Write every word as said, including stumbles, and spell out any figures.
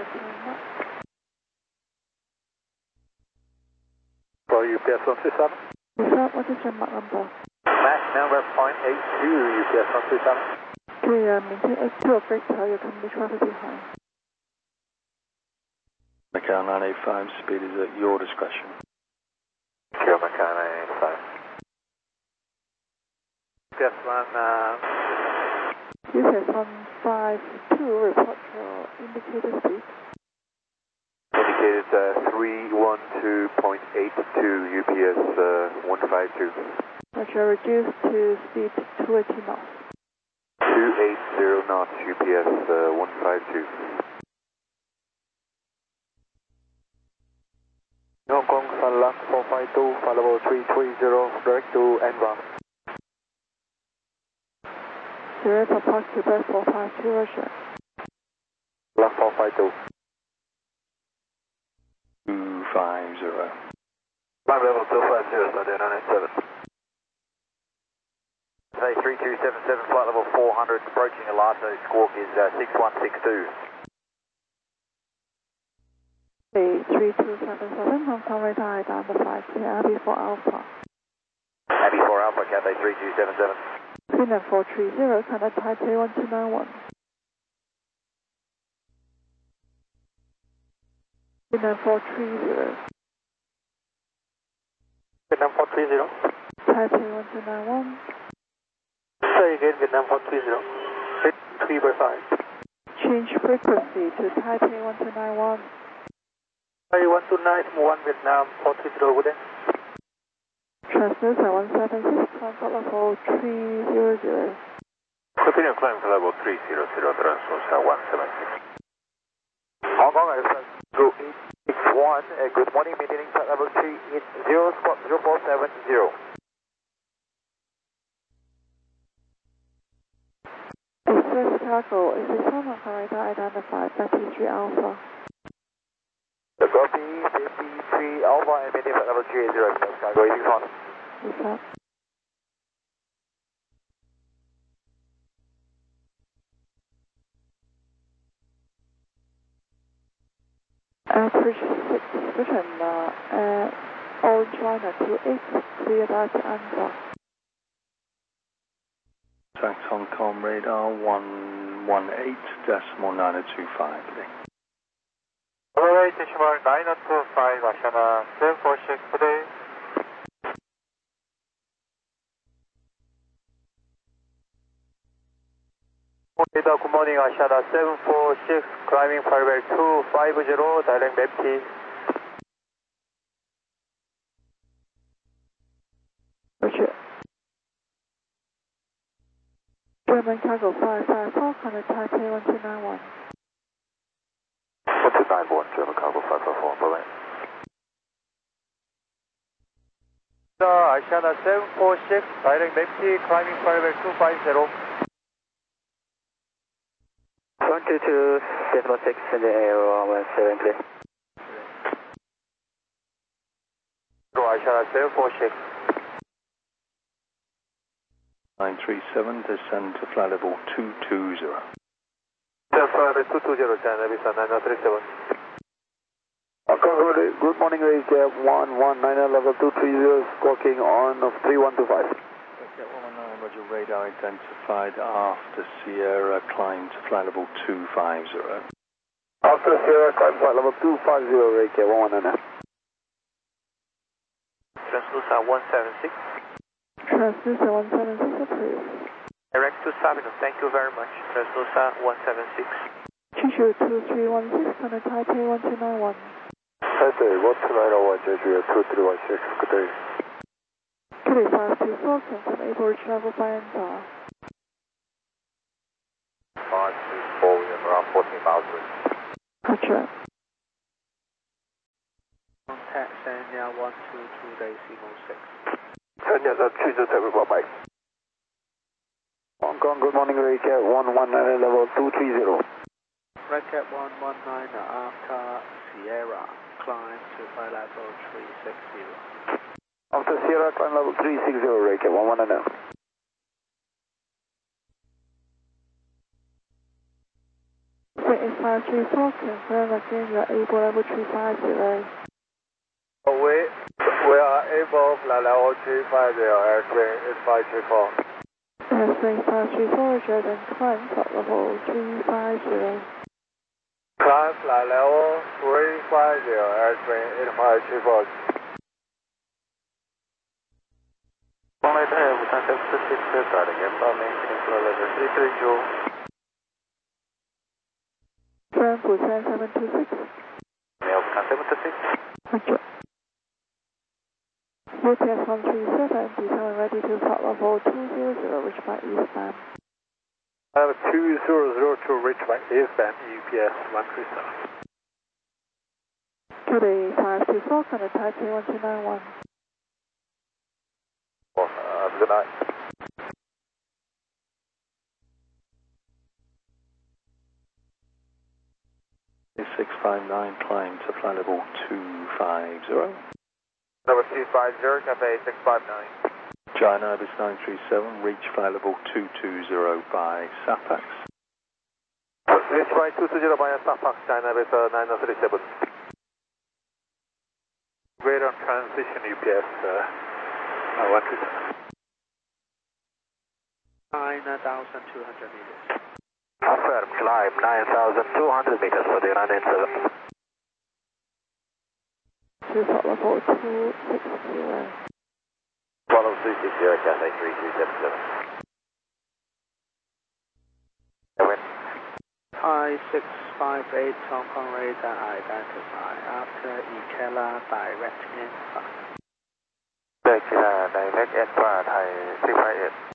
For U P S one three seven. What is your Mach number? Mach number point eight two, U P S one three seven. Okay, uh, maintain eight two of Victor, your company traffic behind. Macau nine eight five, speed is at your discretion. Kilo Macau nine eight five. U P S one, uh... U P S one five two, report your indicator speed. Indicated uh, three one two point eight two, U P S uh, one five two. Roger, reduced to speed two eighty knots. two eighty knots, U P S uh, one five two. Hong Kong, Sun Left four five two, flight level three three zero, direct to N-Ram. Zero for Park Quebec four five two, Roger. Left four five two. two five zero. Flight level two five zero, Sunday nine eight seven. Say three two seven seven, flight level four hundred, approaching Alato, squawk is uh, six one six two. three two seven seven, Hong Kong radar identified, Abbey four Alpha. Abbey four Alpha, Cathay three two seven seven. Cleaner four three zero, contact Taipei one two nine one. Cleaner four three zero. Vietnam four three zero. Taipei one two nine one. Say again, Vietnam four three zero. three by five. Change frequency to Taipei one two nine one. Taipei one two nine one, Vietnam four three zero, good day. Transducer one seven six, contact level three zero zero. Continue climb to level three zero zero, transducer one seven six. Hong Kong, go eight six one, uh, good morning, maintaining flight level three eight zero, spot zero four seven zero. Express Chicago, is this Hong Kong radar identified, fifty-three Alpha. The copy, fifty-three Alpha, and maintaining flight level three eight zero, Express Chicago, eight six one. Is that? Average six Britain, uh, uh, Orange Liner two eight, clear that under. Tax Hong Kong radar one one eight decimal nine two five. Alright, decimal nine two five, Ashana seven four six, good day. Good morning, Ashana seven four six, climbing Parallel two five zero, direct empty. Roger. German cargo five five four, contact Taipei one two nine one. one two nine one, German cargo five five four, bye bye. Ashana seven four six, direct empty, climbing Parallel two five zero. one two two, seven six, in the air, one seven, clear. Ashana seven four six. nine three seven, descend to flight level two two zero. Flight level two two zero, descend, Avisan nine three seven. Good morning, raise one one nine level two three zero, squawking on of three one two five. Okay, one one nine, Roger, radar identified after Sierra, climb to flight level two five zero. After Sierra, climb flight level two five zero, Reiki one one nine. Translucent one seven six. Transducer one seven six, approved. Direct to Sabino, thank you very much. Translucent one seven six. Jeju two three one six, contact Taipei one two nine one. Taipei one two nine one, Jeju two three one six, good day. three five two four, confirm able to travel by Anta. five two four, we have around fourteen miles away. Roger. Contact Sanya one two two, Decimo six. Sanya one two two, bye bye. Hong Kong, good morning, Reiki one one nine, level two three zero. Reiki one one nine, after Sierra, climb to flight level three six zero. After Sierra, climb level three six zero, Reiki one one nine. Wait, is five three four, confirm again you are able level three five zero. We, we are able flight level three five zero, airplane eight five three four. Airplane five three four, Jordan, climb flight level three five zero. Climb flight level three five zero, airplane eight five three four. Flight level Busan seven two six, starting inbound, maintaining flow level three three zero. Firm Busan seven two six. Mail Busan seven two six. Roger. U P S one three seven, becoming ready to flight level two hundred, reach by eastbound. Level two hundred to reach by eastbound, U P S one three seven. Today five two four, contact Taipei one two nine one. Well, uh, good night. six five nine, climb to flight level two five zero. Number two five zero, Cafe six five nine. China Ibis nine three seven, reach flight level two two zero by SAPAX. Reach by two two zero by SAPAX, China Ibis uh, nine three seven. Wait on transition U P S uh, one three seven. nine thousand two hundred meters. Affirm, climb nine thousand two hundred meters for the nine eight seven. To flight level two six zero. Follow three six zero, Cathay three three seven seven. Airwind. Thai six five eight, Hong Kong radar identify after Ikela direct inbound. Ikela direct inbound, Thai six five eight.